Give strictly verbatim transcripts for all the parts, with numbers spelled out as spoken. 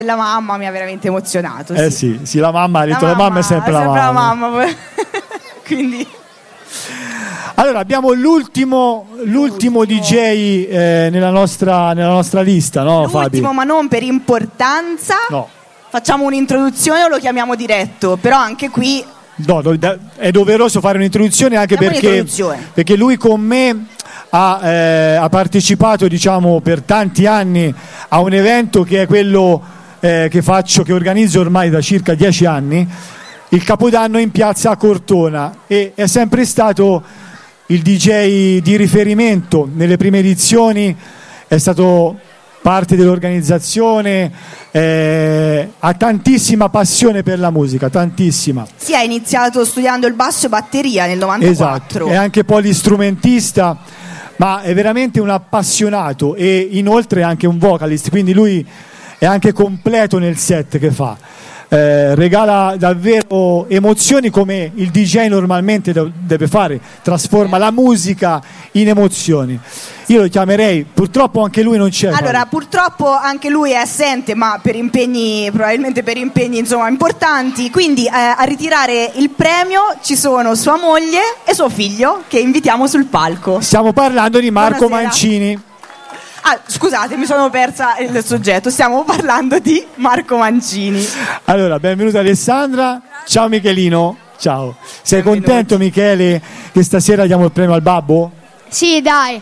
La mamma mi ha veramente emozionato. Eh sì, sì, sì, la mamma ha detto la la mamma è sempre, sempre la mamma. La mamma. Quindi allora abbiamo l'ultimo, l'ultimo, l'ultimo. D J eh, nella, nostra, nella nostra lista, no Fabi? L'ultimo, ma non per importanza. No. Facciamo un'introduzione o lo chiamiamo diretto? Però anche qui no, è doveroso fare un'introduzione anche perché, un'introduzione. perché lui con me ha, eh, ha partecipato, diciamo, per tanti anni a un evento che è quello eh, che faccio, che organizzo ormai da circa dieci anni, il Capodanno in piazza Cortona, e è sempre stato il D J di riferimento nelle prime edizioni, è stato parte dell'organizzazione, eh, ha tantissima passione per la musica, tantissima. Sì, ha iniziato studiando il basso e batteria nel novantaquattro. Esatto, è anche polistrumentista, ma è veramente un appassionato e inoltre anche un vocalist, quindi lui è anche completo nel set che fa. Eh, regala davvero emozioni come il D J normalmente deve fare, trasforma la musica in emozioni. Io lo chiamerei, purtroppo anche lui non c'è. Allora, Fabio. purtroppo anche lui è assente, ma per impegni, probabilmente per impegni insomma importanti, quindi eh, a ritirare il premio ci sono sua moglie e suo figlio che invitiamo sul palco. Stiamo parlando di Marco Buonasera. Mancini. Ah, scusate, mi sono persa il soggetto. Stiamo parlando di Marco Mancini. Allora, benvenuta Alessandra. Ciao Michelino. Ciao. Sei Benvenuti. contento, Michele, che stasera diamo il premio al babbo? Sì, dai.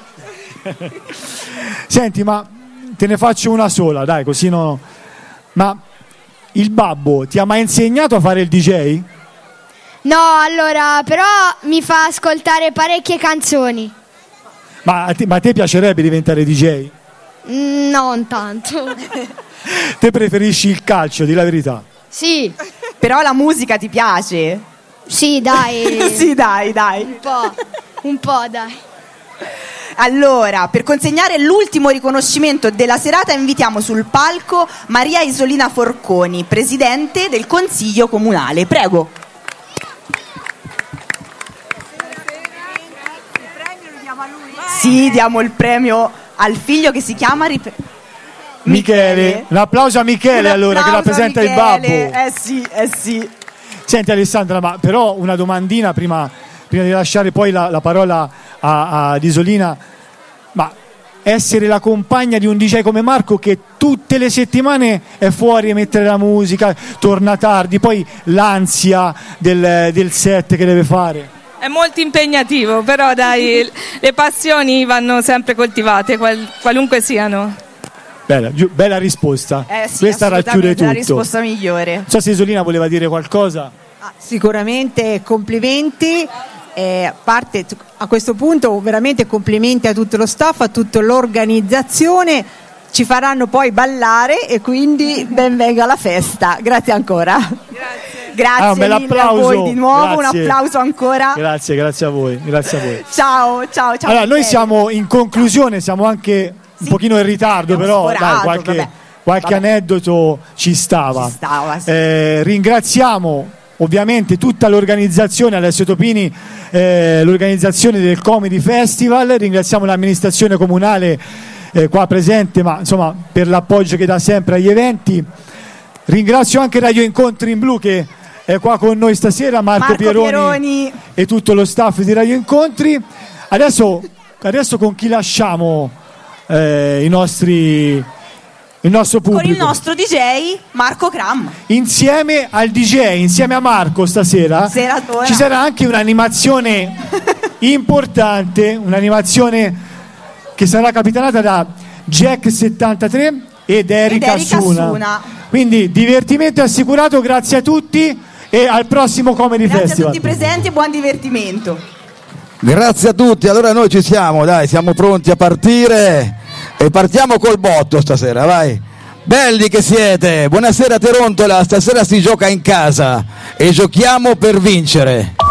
Senti, ma te ne faccio una sola, dai, così no. Ma il babbo ti ha mai insegnato a fare il D J? No, allora, però mi fa ascoltare parecchie canzoni. Ma a te, ma a te piacerebbe diventare D J? Mm, non tanto. Te preferisci il calcio, di la verità? Sì. Però la musica ti piace? Sì, dai. Sì, dai, dai. Un po', un po', dai. Allora, per consegnare l'ultimo riconoscimento della serata invitiamo sul palco Maria Isolina Forconi, presidente del Consiglio Comunale. Prego. Sì, diamo il premio al figlio che si chiama Rip- Michele. Michele. Un applauso a Michele, Un allora, che applauso a rappresenta il Michele. babbo. Eh sì, eh sì. Senti Alessandra, ma però una domandina prima, prima di lasciare poi la, la parola a, ad Isolina. Ma essere la compagna di un D J come Marco, che tutte le settimane è fuori a mettere la musica, torna tardi, poi l'ansia del, del set che deve fare. È molto impegnativo, però dai, le passioni vanno sempre coltivate, qual, qualunque siano. Bella, giu, bella risposta. Eh sì, Questa racchiude tutto. la risposta migliore. Non so se Isolina voleva dire qualcosa. Ah, sicuramente complimenti. Eh, a parte a questo punto veramente complimenti a tutto lo staff, a tutta l'organizzazione, ci faranno poi ballare e quindi ben venga la festa. Grazie ancora. Grazie. Grazie Ah, un bel mille applauso. a voi di nuovo, Grazie. un applauso ancora. Grazie, grazie a voi, grazie a voi. Ciao, ciao, ciao. Allora, noi Michele. siamo in conclusione, siamo anche un Sì, pochino in ritardo, abbiamo però sforato, dai, qualche, vabbè. qualche Vabbè. aneddoto ci stava. Ci stava, sì. Eh, ringraziamo ovviamente tutta l'organizzazione, Alessio Topini, eh, l'organizzazione del Comedy Festival, ringraziamo l'amministrazione comunale eh, qua presente, ma insomma per l'appoggio che dà sempre agli eventi. Ringrazio anche Radio Incontri in Blu che è qua con noi stasera, Marco, Marco Pieroni, Pieroni e tutto lo staff di Radio Incontri. Adesso, adesso con chi lasciamo eh, i nostri, il nostro pubblico? Con il nostro D J Marco Cram. Insieme al D J, insieme a Marco stasera, Seratona. ci sarà anche un'animazione importante, un'animazione che sarà capitanata da Jack settantatré ed Erika, Ed Erika Suna. Suna. Quindi divertimento assicurato, grazie a tutti e al prossimo Comedy Grazie Festival. a tutti i presenti e buon divertimento. Grazie a tutti, allora noi ci siamo, dai, siamo pronti a partire e partiamo col botto stasera, vai. Belli che siete, buonasera Terontola, stasera si gioca in casa e giochiamo per vincere.